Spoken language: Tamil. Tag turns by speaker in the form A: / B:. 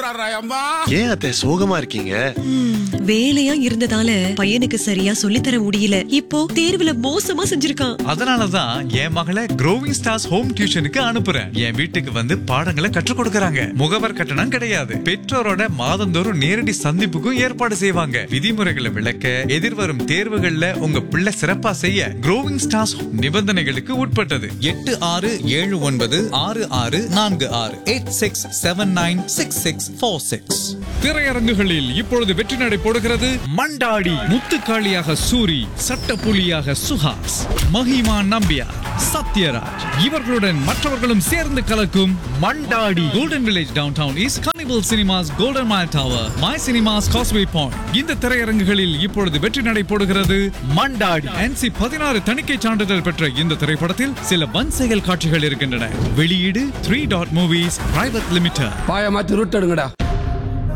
A: போறாரா அம்மா?
B: ஏன் அத்தை சோகமா இருக்கீங்க?
C: வேலையா இருந்ததால பையனுக்கு சரியா சொல்லித்தர முடியல. இப்போ தேர்வுல மோசமா செஞ்சிருக்கான்.
D: அதனாலதான் என் மகளை க்ரோவிங் ஸ்டார்ஸ் ஹோம் டியூஷனுக்கு அனுப்புறேன். என் வீட்டுக்கு வந்து பாடங்களை கற்றுக் கொடுக்கறாங்க. முகவர் கட்டணம் கிடையாது. பெற்றோரோட மாதந்தோறும் நேரடி சந்திப்புக்கும் ஏற்பாடு செய்வாங்க. விதிமுறைகளை விளக்க, எதிர்வரும் தேர்வுகள்ல உங்க பிள்ளை சிறப்பா செய்ய க்ரோவிங் ஸ்டார்ஸ் நிபந்தனைகளுக்கு உட்பட்டது. 86796646 86796646. திரையரங்குகளில் இப்பொழுது வெற்றி நடை போடுகிறது மண்டாடி. முத்துக்காளியாக சூரி, சட்டப்புலியாக சுஹாஸ், மஹிமா நம்பியார், சத்யராஜ் இவர்களுடன் மற்றவர்களும் சேர்ந்து கலக்கும் Mandaadi. Golden village down town is carnival cinemas, golden mile tower, my cinemas, causeway point. இந்த திரையரங்குகளில் இப்பொழுது வெற்றி நடை போடுகிறது மண்டாடி. NC 16 தணிக்கை சான்றிதழ் பெற்ற இந்த திரைப்படத்தில் சில வன்செயல் காட்சிகள் இருக்கின்றன. வெளியீடு 3 Dot Movies Private Limited.
A: பாய மாத்தி ரூட் எடுங்கடா.